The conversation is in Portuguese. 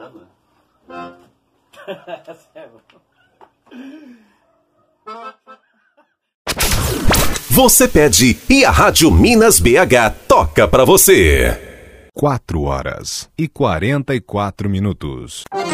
cantando? Você pede e a Rádio Minas BH toca pra você. 4 horas e 44 minutos.